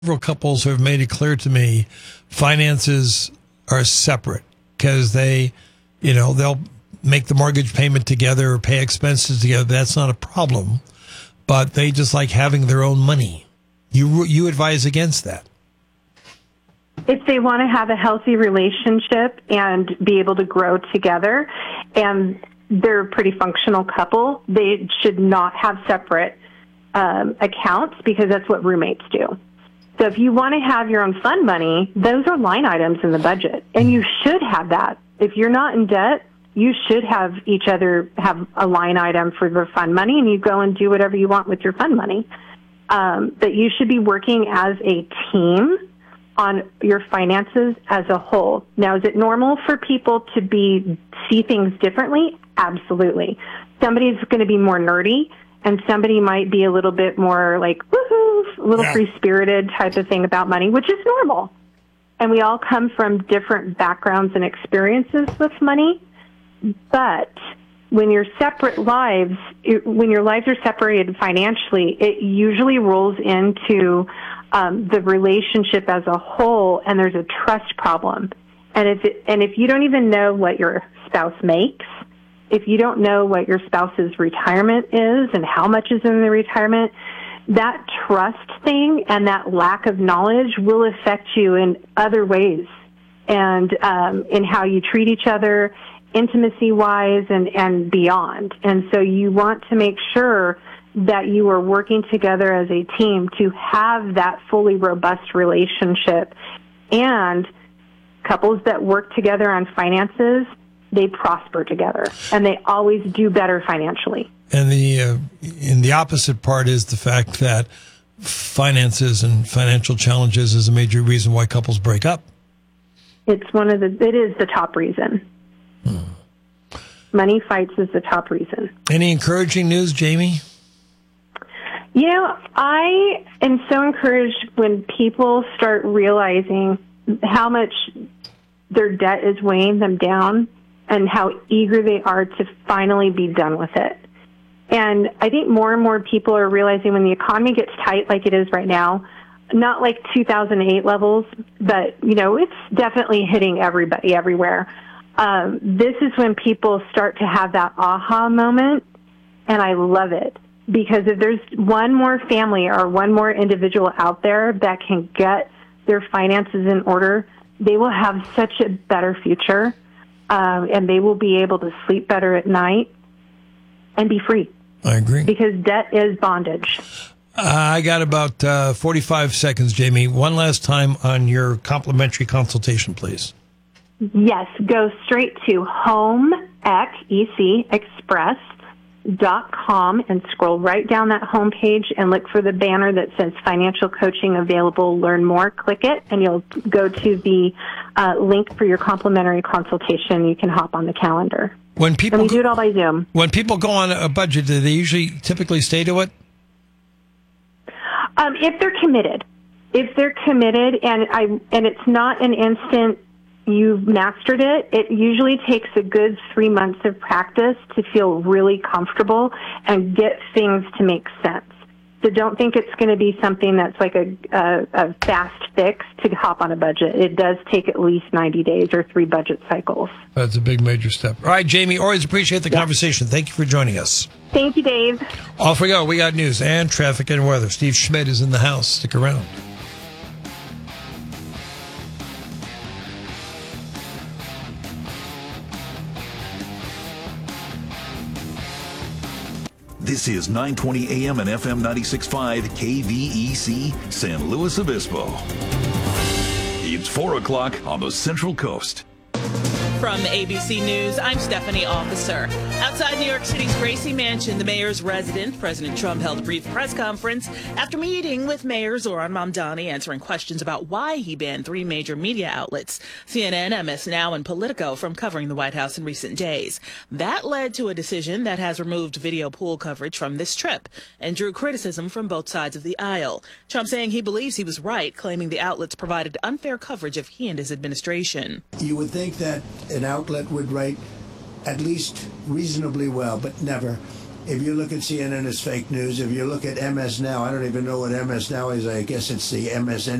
Several couples have made it clear to me finances are separate because they'll make the mortgage payment together or pay expenses together. That's not a problem, but they just like having their own money. You advise against that. If they want to have a healthy relationship and be able to grow together and they're a pretty functional couple, they should not have separate accounts because that's what roommates do. So if you want to have your own fund money, those are line items in the budget, and you should have that. If you're not in debt, you should have each other have a line item for your fund money, and you go and do whatever you want with your fund money. But you should be working as a team on your finances as a whole. Now, is it normal for people to see things differently? Absolutely. Somebody's going to be more nerdy, and somebody might be a little bit more like, woohoo, a little free-spirited type of thing about money, which is normal. And we all come from different backgrounds and experiences with money. But when your lives are separated financially, it usually rolls into the relationship as a whole, and there's a trust problem. And if you don't even know what your spouse makes, if you don't know what your spouse's retirement is and how much is in the retirement, that trust thing and that lack of knowledge will affect you in other ways, and in how you treat each other, intimacy-wise and beyond. And so you want to make sure that you are working together as a team to have that fully robust relationship. And couples that work together on finances, they prosper together, and they always do better financially. And the opposite part is the fact that finances and financial challenges is a major reason why couples break up. It is the top reason. Money fights is the top reason. Any encouraging news, Jamie? I am so encouraged when people start realizing how much their debt is weighing them down and how eager they are to finally be done with it. And I think more and more people are realizing when the economy gets tight like it is right now, not like 2008 levels, but, it's definitely hitting everybody everywhere. This is when people start to have that aha moment, and I love it. Because if there's one more family or one more individual out there that can get their finances in order, they will have such a better future, and they will be able to sleep better at night and be free. I agree. Because debt is bondage. I got about 45 seconds, Jamie. One last time on your complimentary consultation, please. Yes, go straight to HomeExpress.com and scroll right down that home page and look for the banner that says financial coaching available, learn more. Click it, and you'll go to the link for your complimentary consultation. You can hop on the calendar. And we do it all by Zoom. When people go on a budget, do they usually typically stay to it? If they're committed. And it's not an instant you've mastered it, it usually takes a good 3 months of practice to feel really comfortable and get things to make sense. So don't think it's going to be something that's like a fast fix to hop on a budget. It does take at least 90 days or 3 budget cycles. That's a big major step. All right, Jamie, always appreciate the conversation. Thank you for joining us. Thank you, Dave. Off we go. We got news and traffic and weather. Steve Schmidt is in the house. Stick around. This is 920 AM and FM 96.5 KVEC San Luis Obispo. It's 4 o'clock on the Central Coast. From ABC News, I'm Stephanie Officer. Outside New York City's Gracie Mansion, the mayor's residence, President Trump held a brief press conference after meeting with Mayor Zoran Mamdani, answering questions about why he banned 3 major media outlets, CNN, MS Now, and Politico, from covering the White House in recent days. That led to a decision that has removed video pool coverage from this trip and drew criticism from both sides of the aisle. Trump saying he believes he was right, claiming the outlets provided unfair coverage of he and his administration. You would think that an outlet would write at least reasonably well, but never If you look at CNN, it's fake news. If you look at MS Now, I don't even know what MS Now is. I guess it's the MSN